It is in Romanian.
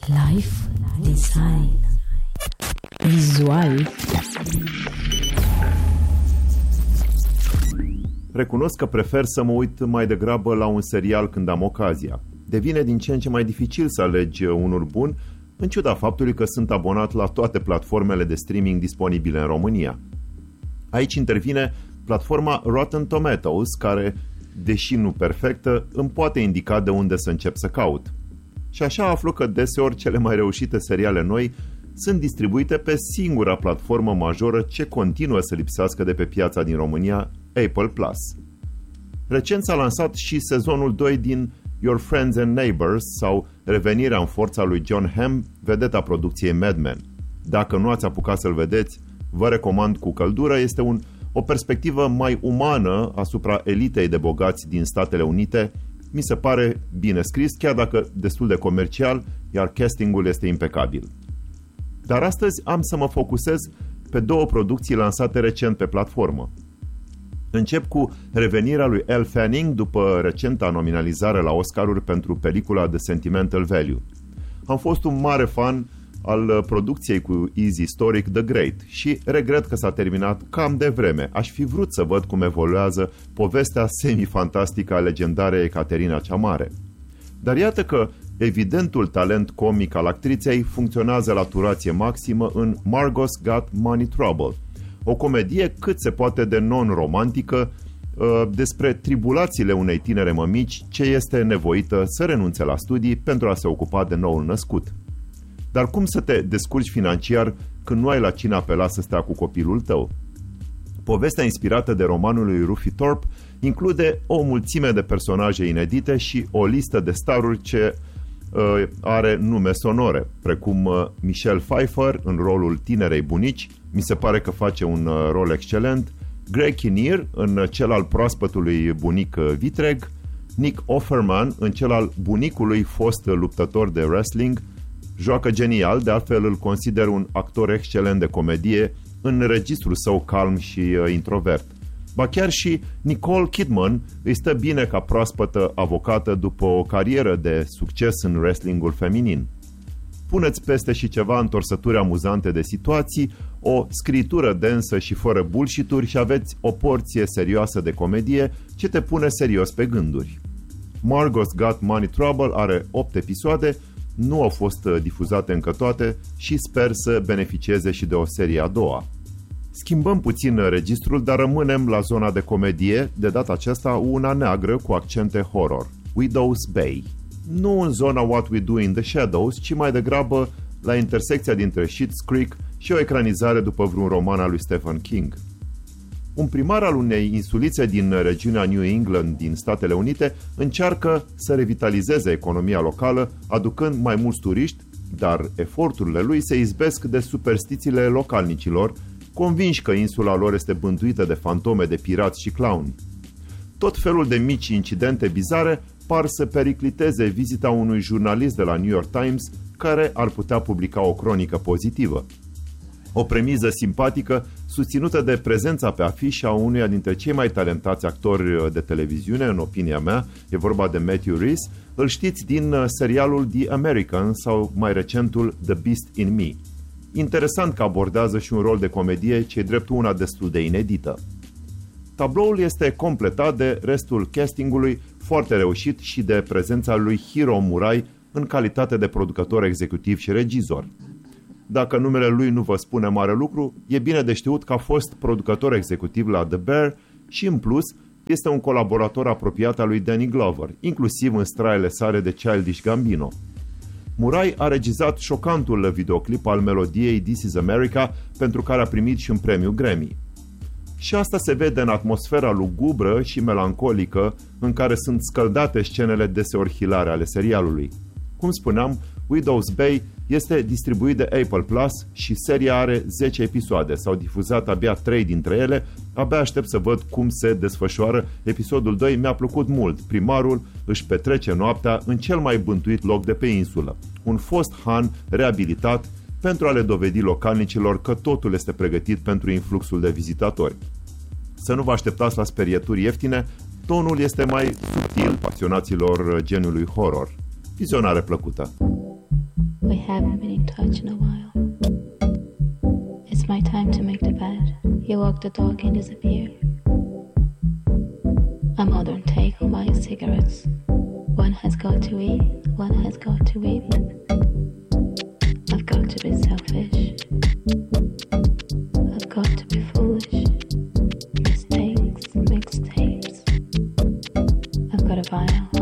Life Design Vizual. Recunosc că prefer să mă uit mai degrabă la un serial când am ocazia. Devine din ce în ce mai dificil să alegi unul bun, în ciuda faptului că sunt abonat la toate platformele de streaming disponibile în România. Aici intervine platforma Rotten Tomatoes, care, deși nu perfectă, îmi poate indica de unde să încep să caut. Și așa aflu că deseori cele mai reușite seriale noi sunt distribuite pe singura platformă majoră ce continuă să lipsească de pe piața din România, Apple+. Recent s-a lansat și sezonul 2 din Your Friends and Neighbors sau revenirea în forța lui John Hamm, vedeta producției Mad Men. Dacă nu ați apucat să-l vedeți, vă recomand cu căldură. Este o perspectivă mai umană asupra elitei de bogați din Statele Unite. Mi se pare bine scris, chiar dacă destul de comercial, iar castingul este impecabil. Dar astăzi am să mă focusez pe două producții lansate recent pe platformă. Încep cu revenirea lui Elle Fanning după recenta nominalizare la Oscaruri pentru pelicula The Sentimental Value. Am fost un mare fan al producției cu Easy Storic The Great și regret că s-a terminat cam devreme. Aș fi vrut să văd cum evoluează povestea semi-fantastică a legendarei Ecaterina cea Mare. Dar iată că evidentul talent comic al actriței funcționează la turație maximă în Margot's Got Money Trouble, o comedie cât se poate de non-romantică despre tribulațiile unei tinere mămici ce este nevoită să renunțe la studii pentru a se ocupa de noul născut. Dar cum să te descurci financiar când nu ai la cine apela să stea cu copilul tău? Povestea inspirată de romanul lui Ruffy Thorpe include o mulțime de personaje inedite și o listă de staruri ce are nume sonore, precum Michelle Pfeiffer în rolul tinerei bunici, mi se pare că face un rol excelent, Greg Kinnear în cel al proaspătului bunic vitreg, Nick Offerman în cel al bunicului fost luptător de wrestling. Joacă genial, de altfel îl consider un actor excelent de comedie în registrul său calm și introvert. Ba chiar și Nicole Kidman îi stă bine ca proaspătă avocată după o carieră de succes în wrestlingul feminin. Puneți peste și ceva întorsături amuzante de situații, o scritură densă și fără bullshit-uri și aveți o porție serioasă de comedie ce te pune serios pe gânduri. Margot's Got Money Trouble are 8 episoade, nu au fost difuzate încă toate și sper să beneficieze și de o serie a doua. Schimbăm puțin registrul, dar rămânem la zona de comedie, de data aceasta una neagră cu accente horror, Widow's Bay. Nu în zona What We Do in the Shadows, ci mai degrabă la intersecția dintre Schitt's Creek și o ecranizare după vreun roman al lui Stephen King. Un primar al unei insulițe din regiunea New England din Statele Unite încearcă să revitalizeze economia locală, aducând mai mulți turiști, dar eforturile lui se izbesc de superstițiile localnicilor, convinși că insula lor este bântuită de fantome, de pirați și clowni. Tot felul de mici incidente bizare par să pericliteze vizita unui jurnalist de la New York Times care ar putea publica o cronică pozitivă. O premiză simpatică, susținută de prezența pe afiș a unuia dintre cei mai talentați actori de televiziune, în opinia mea, e vorba de Matthew Rhys, îl știți din serialul The American sau mai recentul The Beast in Me. Interesant că abordează și un rol de comedie ce-i drept una destul de inedită. Tabloul este completat de restul castingului foarte reușit și de prezența lui Hiro Murai în calitate de producător executiv și regizor. Dacă numele lui nu vă spune mare lucru, e bine de știut că a fost producător executiv la The Bear și, în plus, este un colaborator apropiat al lui Danny Glover, inclusiv în straile sale de Childish Gambino. Murai a regizat șocantul videoclip al melodiei This is America, pentru care a primit și un premiu Grammy. Și asta se vede în atmosfera lugubră și melancolică în care sunt scăldate scenele deseori hilare ale serialului. Cum spuneam, Widow's Bay este distribuit de Apple Plus și seria are 10 episoade. S-au difuzat abia 3 dintre ele, abia aștept să văd cum se desfășoară. Episodul 2 mi-a plăcut mult. Primarul își petrece noaptea în cel mai bântuit loc de pe insulă, un fost han reabilitat pentru a le dovedi localnicilor că totul este pregătit pentru influxul de vizitatori. Să nu vă așteptați la sperieturi ieftine, tonul este mai subtil pasionaților genului horror. Vizionare plăcută! We haven't been in touch in a while. It's my time to make the bed. You walk the dog and disappear. A modern take on buying cigarettes. One has got to eat, one has got to eat. I've got to be selfish.